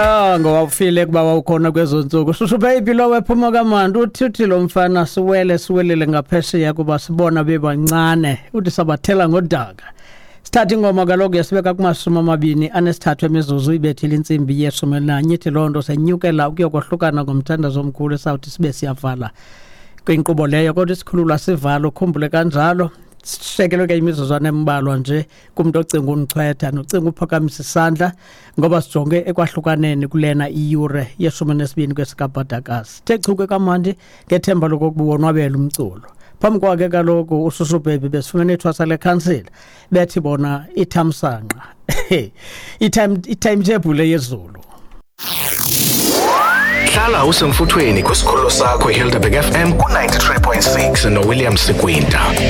Ngowafile kuba ukhona kwezonsuku. Shushu baby lo wephuma kaMandu uthi lo mfana siwelele ngaphesheya kuba sibona bebancane. Uthi sabathela ngodaka. Sithatha ingoma kaloku yasibeka kuma-20 anesithathu emizuzu ibethile insimbi ye-11 ithi loo nto senyukela ukuyokohlukana ngomthandazo omkhulu esawuthi sibe siyavala kwinkqubo leyo kodwa isikhulula sivalo ukhumbule kanjalo sishekelwe ke imizuzwana embalwa nje kumuntu ocinga unichwetha nocinga uphakamisa isandla ngoba sijonge ekwahlukaneni kulena iyure ye-12 kwesikabhadakasi techuke kamandi ngethemba lokubonwabela umculo phambi kwakhe kaloku uSusu baby besifumene ithwasa lekhansila bethi bona ithamsanqa i-timetable yezulu. Hlala usemfuthweni kwisikhululo sakho eHilderberg FM ku 93.6 noWilliam Sikwinta.